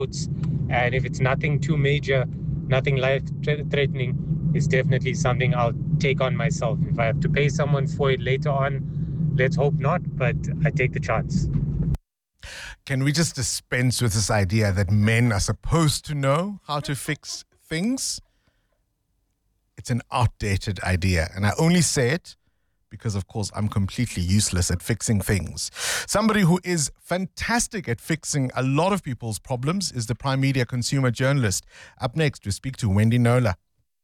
And if it's nothing too major, nothing life-threatening, is definitely something I'll take on myself. If I have to pay someone for it later on, let's hope not, but I take the chance. Can we just dispense with this idea that men are supposed to know how to fix things? It's an outdated idea. And I only say it because, of course, I'm completely useless at fixing things. Somebody who is fantastic at fixing a lot of people's problems is the Prime Media consumer journalist. Up next, we speak to Wendy Knowler.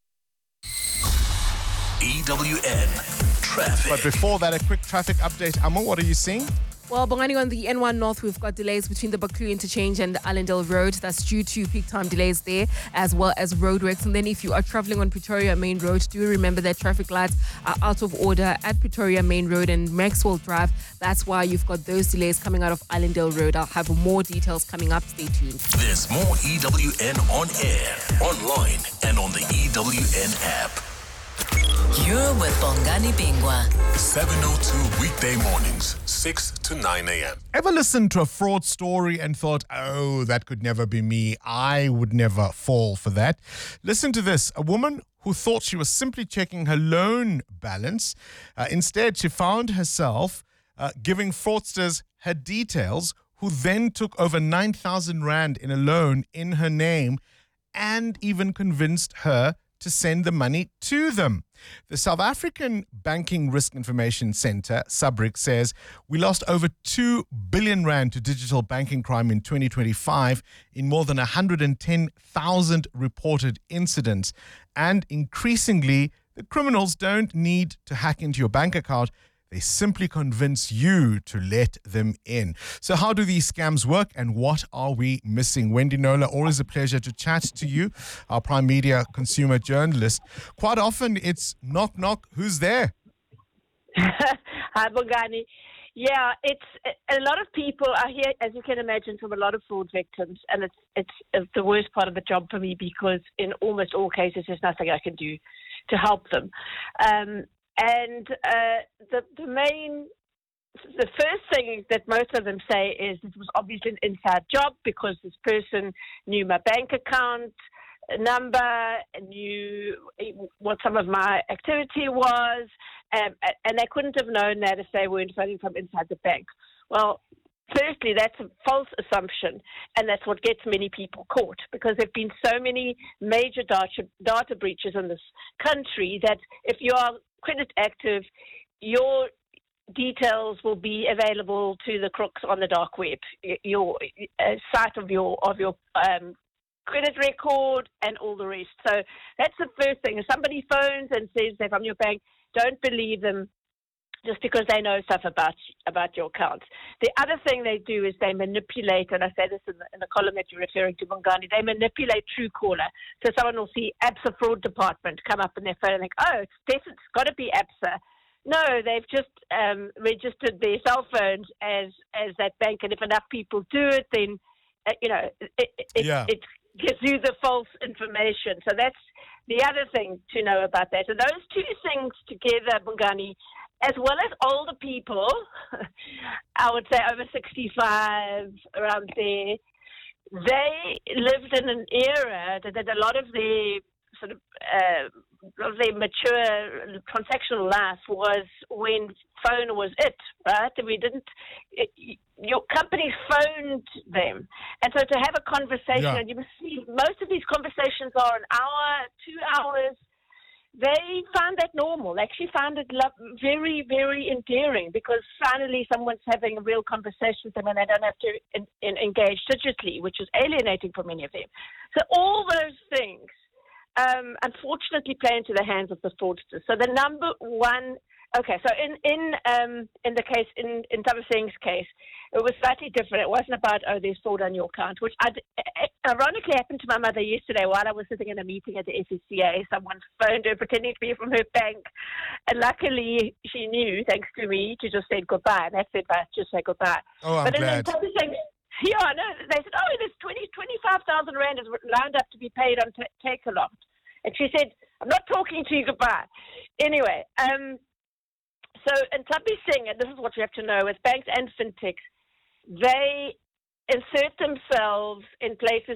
EWN Traffic. But before that, a quick traffic update. Amo, what are you seeing? Well, Bongani, on the N1 North, we've got delays between the Baklu interchange and Allendale Road. That's due to peak time delays there, as well as roadworks. And then if you are traveling on Pretoria Main Road, do remember that traffic lights are out of order at Pretoria Main Road and Maxwell Drive. That's why you've got those delays coming out of Allendale Road. I'll have more details coming up. Stay tuned. There's more EWN on air, online, and on the EWN app. You're with Bongani Bingwa. 7:02 weekday mornings, 6 to 9 a.m. Ever listened to a fraud story and thought, oh, that could never be me. I would never fall for that. Listen to this. A woman who thought she was simply checking her loan balance. Instead, she found herself giving fraudsters her details, who then took over 9,000 Rand in a loan in her name and even convinced her to send the money to them. The South African Banking Risk Information Centre, SABRIC, says we lost over 2 billion Rand to digital banking crime in 2025 in more than 110,000 reported incidents. And increasingly, the criminals don't need to hack into your bank account. They simply convince you to let them in. So how do these scams work and what are we missing? Wendy Knowler, always a pleasure to chat to you, our Prime Media consumer journalist. Quite often it's knock, knock, who's there? Hi, Bongani. Yeah, it's a lot of people are here, as you can imagine, from a lot of fraud victims, and it's the worst part of the job for me because in almost all cases there's nothing I can do to help them. The first thing that most of them say is this was obviously an inside job because this person knew my bank account number, knew what some of my activity was, and they couldn't have known that if they weren't phoning from inside the bank. Well, firstly, that's a false assumption, and that's what gets many people caught because there have been so many major data breaches in this country that if you are credit active, your details will be available to the crooks on the dark web, your site of your credit record and all the rest. So that's the first thing. If somebody phones and says they're from your bank, don't believe them just because they know stuff about your accounts. The other thing they do is they manipulate, and I say this in the column that you're referring to, Bongani, they manipulate Truecaller. So someone will see ABSA Fraud Department come up in their phone and think, oh, it's got to be ABSA. No, they've just registered their cell phones as that bank, and if enough people do it, then, it gives you the false information. So that's the other thing to know about that. So those two things together, Bongani, as well as older people, I would say over 65, around there, they lived in an era that a lot of their sort of mature transactional life was when phone was it, right? Your company phoned them. And so to have a conversation, and you must see, most of these conversations are an hour, 2 hours. They found that normal. They actually found it very, very endearing because finally someone's having a real conversation with them and they don't have to engage digitally, which is alienating for many of them. So all those things, unfortunately, play into the hands of the fraudsters. So the number one, so in the case, in Taba Singh's case, it was slightly different. It wasn't about, there's fraud on your account, which ironically happened to my mother yesterday while I was sitting in a meeting at the SCCA. Someone phoned her pretending to be from her bank. And luckily, she knew, thanks to me, to just say goodbye. And that's it, just say goodbye. Oh, I'm glad. Then Taba Singh, they said, there's 25,000 Rand is lined up to be paid on Takealoft. And she said, I'm not talking to you, goodbye. Anyway, so in Taba Singh, and this is what you have to know, with banks and fintechs, they insert themselves in places